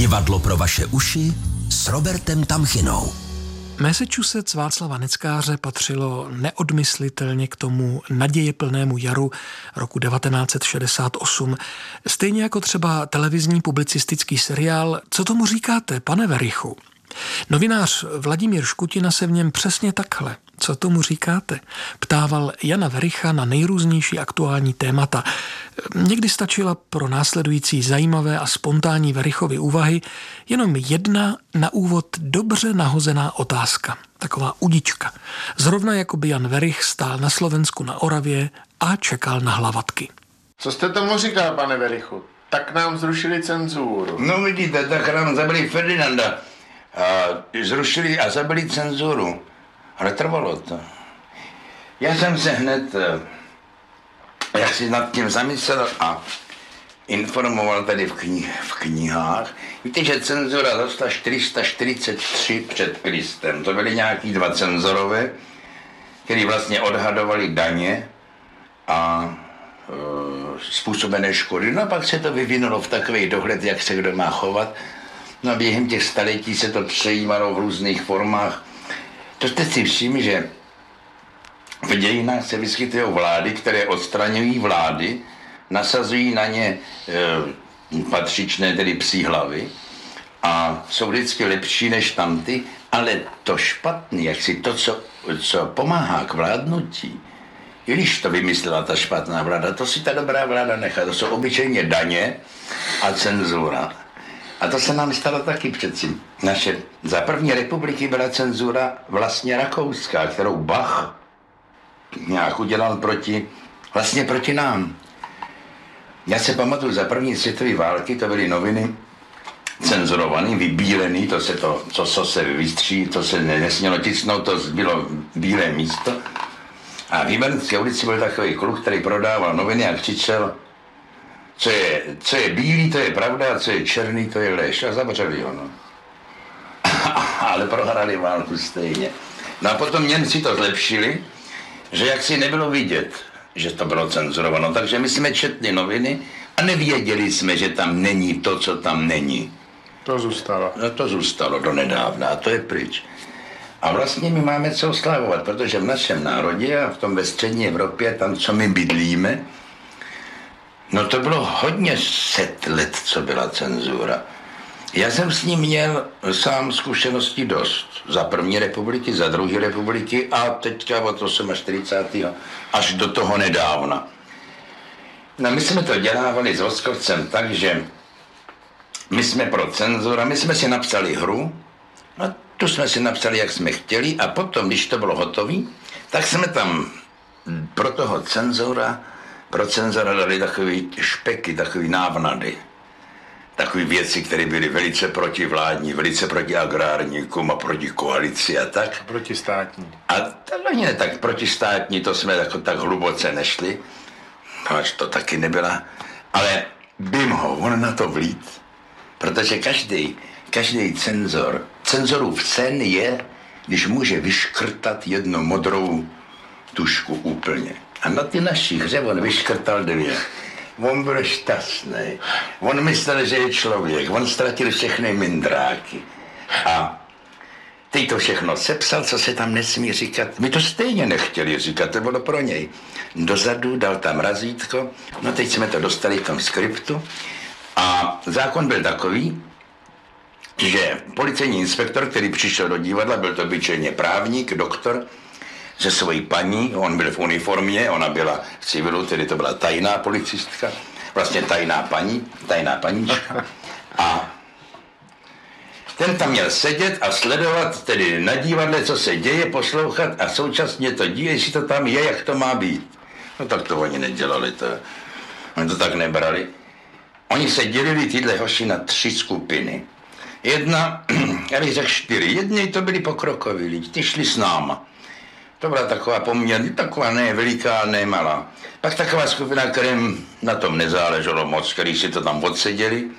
Divadlo pro vaše uši s Robertem Tamchinou. Massachusetts Václava Neckáře patřilo neodmyslitelně k tomu nadějeplnému jaru roku 1968. Stejně jako třeba televizní publicistický seriál Co tomu říkáte, pane Werichu? Novinář Vladimír Škutina se v něm přesně takhle, co tomu říkáte, ptával Jana Wericha na nejrůznější aktuální témata. Někdy stačila pro následující zajímavé a spontánní Werichovy úvahy jenom jedna na úvod dobře nahozená otázka, taková udička. Zrovna jako by Jan Werich stál na Slovensku na Oravě a čekal na hlavatky. Co jste tomu říkal, pane Werichu? Tak nám zrušili cenzuru. No vidíte, tak nám zabili Ferdinanda. Zrušili a zabili cenzuru. Ale trvalo to. Já jsem se hned, jak si nad tím zamyslel a informoval tady v knihách. Víte, že cenzura začala 443 před Kristem. To byly nějaký dva cenzorové, kteří vlastně odhadovali daně a způsobené škody. No a pak se to vyvinulo v takový dohled, jak se kdo má chovat. No a během těch staletí se to přejímalo v různých formách. To jste si všimli, že v dějinách se vyskytují vlády, které odstraňují vlády, nasazují na ně patřičné, tedy psí hlavy a jsou vždycky lepší než tamty, ale to špatný, jak si to, co pomáhá k vládnutí, i když to vymyslela ta špatná vláda, to si ta dobrá vláda nechá. To jsou obyčejně daně a cenzura. A to se nám stalo taky přeci. Za první republiky byla cenzura vlastně rakouská, kterou Bach nějak udělal vlastně proti nám. Já se pamatuju, za první světové války to byly noviny cenzurované, vybílené, co se vystří, to se nesmělo tisknout, to bylo bílé místo. A v Jibernské ulici byl takový kluk, který prodával noviny a křičel, co je bílý, to je pravda, a co je černý, to je lež. A zavřeli ho, no. Ale prohrali válku stejně. No a potom Němci to zlepšili, že jaksi nebylo vidět, že to bylo cenzurováno. Takže my jsme četli noviny a nevěděli jsme, že tam není to, co tam není. To zůstalo. No to zůstalo do nedávna a to je pryč. A vlastně my máme co oslavovat, protože v našem národě a v tom ve střední Evropě, tam, co my bydlíme, no to bylo hodně set let, co byla cenzura. Já jsem s ním měl sám zkušenosti dost. Za první republiky, za druhé republiky a teďka od 48. až do toho nedávna. No my jsme to dělávali s Voskovcem tak, že my jsme pro cenzura, my jsme si napsali hru, no tu jsme si napsali, jak jsme chtěli a potom, když to bylo hotové, tak jsme tam pro toho pro cenzora dali takový špeky, takový návnady. Takové věci, které byly velice protivládní, velice proti agrárníkům a proti koalici a tak. Protistátní. A tak ani ne tak protistátní, to jsme tak hluboce nešli. Až to taky nebyla. Ale bym ho, on na to vlít. Protože každý cenzorův sen je, když může vyškrtat jednu modrou tušku úplně. A na ty naší hře on vyškrtal 2. On byl šťastný. On myslel, že je člověk. On ztratil všechny mindráky. A teď to všechno sepsal, co se tam nesmí říkat. My to stejně nechtěli říkat, to bylo pro něj. Dozadu dal tam razítko. No teď jsme to dostali v tom skriptu. A zákon byl takový, že policejní inspektor, který přišel do divadla, byl to obyčejně právník, doktor, se svojí paní, on byl v uniformě, ona byla v civilu, tedy to byla tajná policistka, vlastně tajná paníčka. A ten tam měl sedět a sledovat tedy na divadle, co se děje, poslouchat a současně to díje, jestli to tam je, jak to má být. No tak to oni nedělali, oni to tak nebrali. Oni se dělili tyhle hoši na 3 skupiny. Jedna, já bych řekl 4, jedni to byli pokrokoví lidi, ty šli s náma. To byla taková poměrně, taková ne veliká, ne malá. Pak taková skupina, kterým na tom nezáleželo moc, který si to tam odseděli.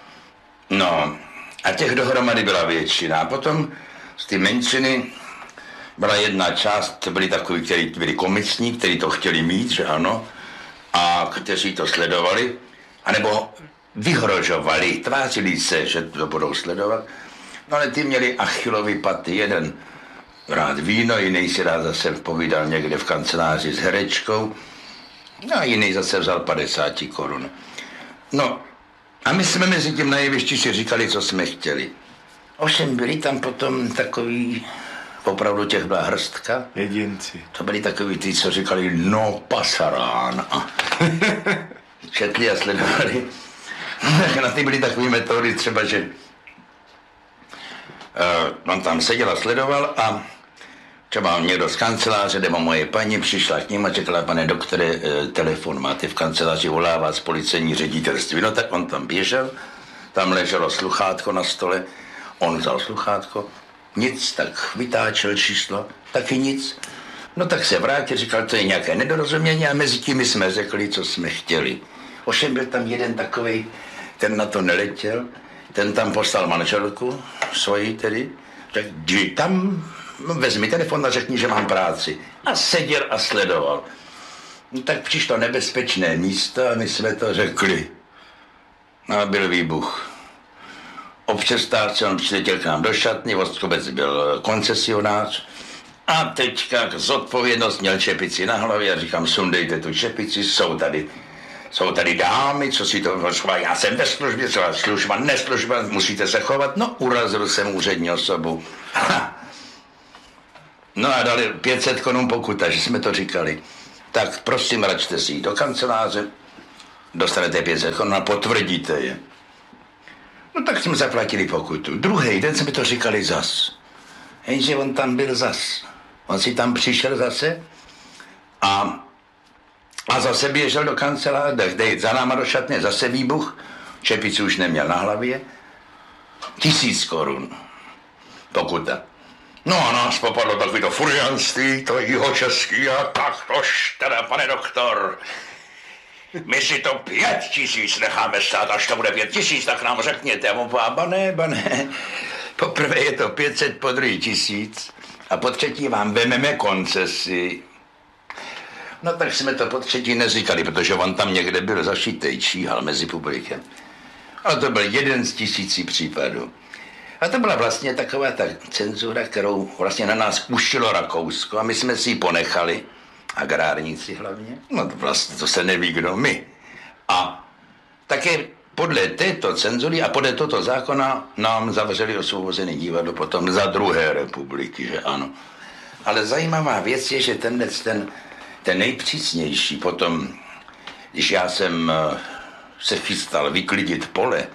No, a těch dohromady byla většina. A potom z ty menšiny byla jedna část, to byli takoví, kteří byli komiční, kteří to chtěli mít, že ano, a kteří to sledovali. A nebo vyhrožovali, tvářili se, že to budou sledovat. No ale ty měli Achillovy paty, jeden rád víno, jiný si rád zase povídal někde v kanceláři s herečkou, no a jiný zase vzal 50 korun. No a my jsme mezi tím na jevišti si říkali, co jsme chtěli. Ovšem byli tam potom takový, opravdu těch byla hrstka. Jedinci. To byli takový ty, co říkali, no pasarán. A četli a sledovali. Na ty byly takové metody třeba, že on tam seděl a sledoval a třeba někdo z kanceláře, nebo moje paní přišla k ním a řekla, pane doktore, telefon máte v kanceláři, volává z policejní ředitelství. No tak on tam běžel, tam leželo sluchátko na stole, on vzal sluchátko, nic, tak vytáčel číslo, taky nic. No tak se vrátil, říkal, to je nějaké nedorozumění a mezi tím jsme řekli, co jsme chtěli. Ovšem byl tam jeden takovej, ten na to neletěl, ten tam poslal manželku svoji tedy, tak jdi tam, vezmi telefon a řekni, že mám práci. A seděl a sledoval. No tak přišlo nebezpečné místo a my jsme to řekli. No a byl výbuch. O přestávce on přiletěl k nám do šatny, Vostrobec byl koncesionář a teďka zodpovědnost měl čepici na hlavě a říkám, sundejte tu čepici, jsou tady dámy, co si to schválí, já jsem ve službě, co služba, neslužba, musíte se chovat, no urazil jsem úřední osobu. No a dali 500 korun pokuta, že jsme to říkali. Tak prosím, račte si jít do kanceláře, dostanete 500 korun a potvrdíte je. No tak jsme zaplatili pokutu. Druhý den jsme to říkali zas. Jenže on tam byl zas. On si tam přišel zase a zase běžel do kanceláře, za náma do šatny, zase výbuch, čepici už neměl na hlavě, 1000 korun pokuta. No a nás popadlo takovýto furianství, to jihočeský a tak tož teda, pane doktor, my si to 5000 necháme stát, až to bude 5000, tak nám řekněte. A on bane, poprvé je to 500, po druhý 1000 a po třetí vám vememe koncesi. No tak jsme to po třetí neříkali, protože on tam někde byl zašitej, číhal mezi publikem. Ale to byl jeden z 1000 případů. A to byla vlastně taková ta cenzura, kterou vlastně na nás ušilo Rakousko a my jsme si ji ponechali, agrárníci hlavně, no to vlastně to se neví, kdo my. A také podle této cenzury a podle tohoto zákona nám zavřeli Osvobozené divadlo potom za druhé republiky, že ano. Ale zajímavá věc je, že ten nejpřísnější potom, když já jsem se chystal vyklidit pole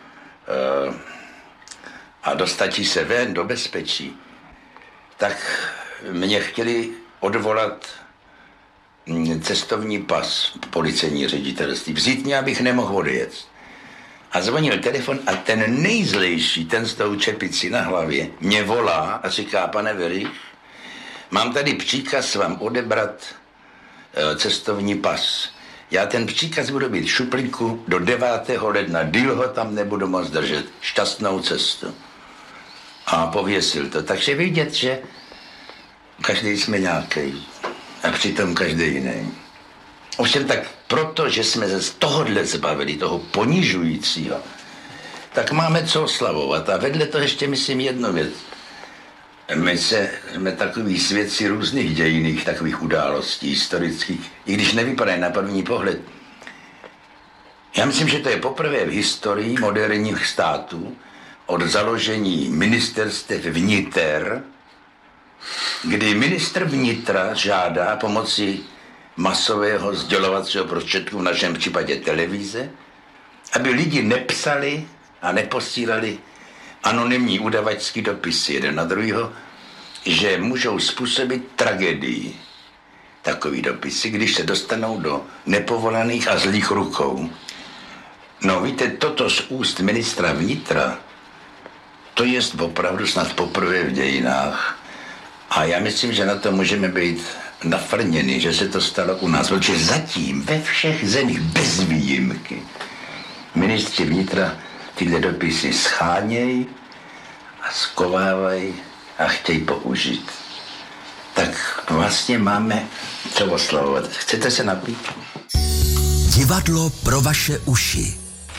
a dostačí se ven do bezpečí, tak mě chtěli odvolat cestovní pas policejní ředitelství. Vzít mě, abych nemohl odjet. A zvonil telefon a ten nejzlejší, ten s tou čepicí na hlavě, mě volá a říká, pane Verich, mám tady příkaz vám odebrat cestovní pas. Já ten příkaz budu mít v šuplíku do 9. ledna. Díl ho tam nebudu moc držet. Šťastnou cestu. A pověsil to. Takže vidět, že každý jsme nějaký. A přitom každý jiný. Ovšem tak proto, že jsme se z tohohle zbavili, toho ponižujícího, tak máme co oslavovat. A vedle toho ještě myslím jednu věc. My jsme takový svědci různých dějinných takových událostí historických, i když nevypadají na první pohled. Já myslím, že to je poprvé v historii moderních států od založení ministerstev vniter, kdy ministr vnitra žádá pomocí masového sdělovacího prostředku, v našem případě televize, aby lidi nepsali a neposílali anonymní udavačský dopisy jeden na druhého, že můžou způsobit tragédii. Takový dopisy, když se dostanou do nepovolaných a zlých rukou. No víte, toto z úst ministra vnitra, to je opravdu snad poprvé v dějinách. A já myslím, že na to můžeme být nafrněni, že se to stalo u nás. Protože zatím ve všech zemích bez výjimky ministři vnitra tyhle dopisy schánějí a skovávají a chtějí použít. Tak vlastně máme co oslavovat. Chcete se napít? Divadlo pro vaše uši.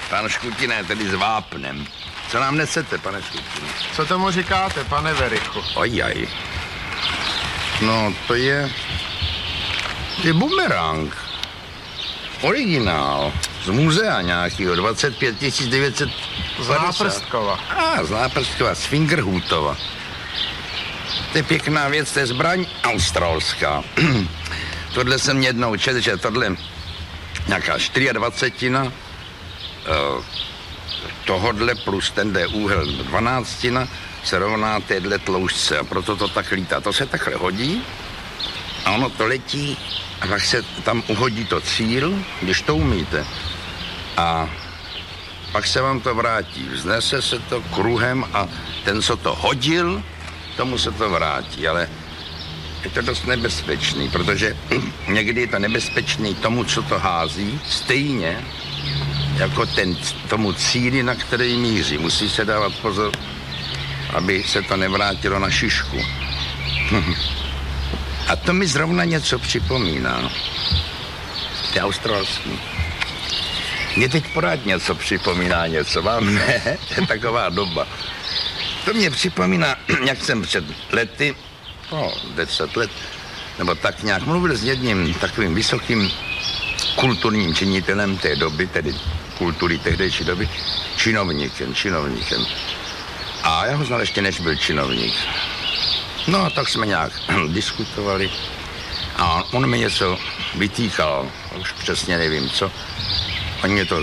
Pan Škutina je tedy s vápnem. Co nám nesete, pane Škutino? Co tomu říkáte, pane Verichu? Ojaj. No, to je bumerang. Originál. Z muzea nějakého, 25 900. Z Náprstkova. Z Náprstkova, z Fingerhutova. To je pěkná věc, to je zbraň australská. Tohle jsem jednou četl, že tohle nějaká 24 tohodle plus tenhle úhel 12 se rovná téhle tloušťce a proto to tak lítá. To se takhle hodí a ono to letí a pak se tam uhodí to cíl, když to umíte. A pak se vám to vrátí. Vznese se to kruhem a ten, co to hodil, tomu se to vrátí, ale je to dost nebezpečný, protože někdy je to nebezpečný tomu, co to hází, stejně jako tomu cíli, na který míří. Musí se dávat pozor, aby se to nevrátilo na šišku. A to mi zrovna něco připomíná. To je australský. Mě teď pořád něco připomíná něco, vám ne? To je taková doba. To mě připomíná, jak jsem před lety, 10 let, nebo tak nějak, mluvil s jedním takovým vysokým kulturním činitelem té doby, tedy kultury tehdejší doby, činovníkem. A já ho znal ještě, než byl činovník. No a tak jsme nějak diskutovali a on mi něco vytýkal, už přesně nevím co. On mě to